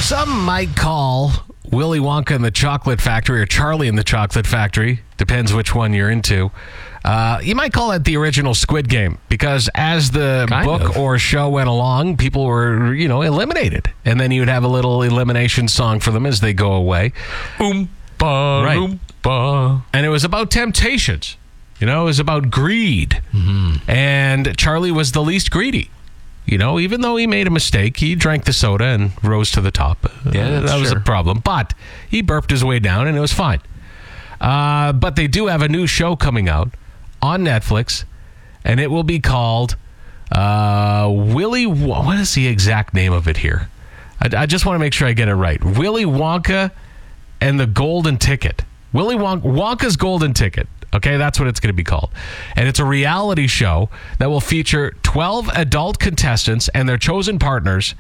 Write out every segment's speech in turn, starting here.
Some might call Willy Wonka and the Chocolate Factory or Charlie and the Chocolate Factory, depends which one you're into. You might call it the original Squid Game because as the book or show went along, people were, eliminated. And then you would have a little elimination song for them as they go away. Oompa, right. oompa. And it was about temptations. It was about greed. Mm-hmm. And Charlie was the least greedy. Even though he made a mistake, he drank the soda and rose to the top. Yeah, that was a problem. But he burped his way down and it was fine. But they do have a new show coming out on Netflix, and it will be called Willy. What is the exact name of it here? I just want to make sure I get it right. Willy Wonka and the Golden Ticket. Willy Wonka's Golden Ticket. Okay, that's what it's going to be called. And it's a reality show that will feature 12 adult contestants and their chosen partners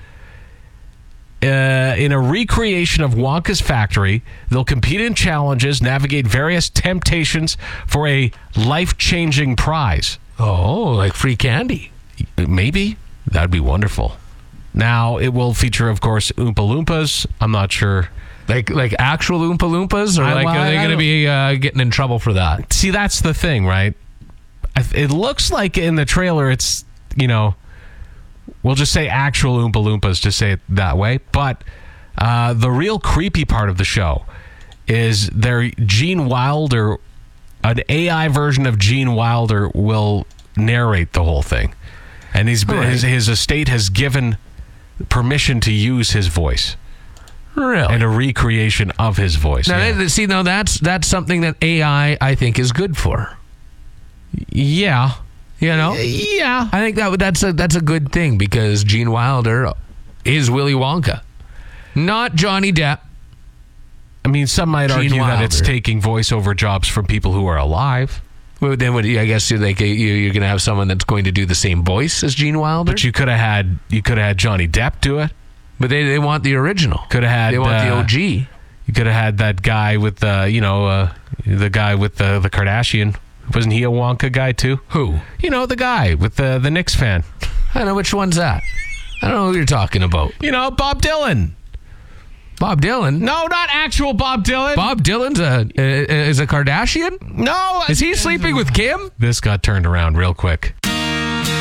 in a recreation of Wonka's factory. They'll compete in challenges, navigate various temptations for a life-changing prize. Oh, like free candy. Maybe. That'd be wonderful. Now, it will feature, of course, Oompa Loompas. I'm not sure. Like actual Oompa Loompas? Or are they going to be getting in trouble for that? See, that's the thing, right? It looks like in the trailer it's, we'll just say actual Oompa Loompas to say it that way. But the real creepy part of the show is Gene Wilder, an AI version of Gene Wilder will narrate the whole thing. And his estate has given permission to use his voice. Really? And a recreation of his voice. Now, that's something that AI, I think, is good for. Yeah. Yeah. I think that's a good thing because Gene Wilder is Willy Wonka, not Johnny Depp. I mean, some might argue that it's taking voiceover jobs from people who are alive. Well, then I guess you're going to have someone that's going to do the same voice as Gene Wilder. But you could have had Johnny Depp do it. But they want the original. Could have had. They want the OG. You could have had that guy with the guy with the Kardashian. Wasn't he a Wonka guy too? Who? The guy with the Knicks fan. I don't know which one's that. I don't know who you're talking about. Bob Dylan. Bob Dylan? No, not actual Bob Dylan. Bob Dylan's is a Kardashian? No. Is he sleeping with Kim? This got turned around real quick.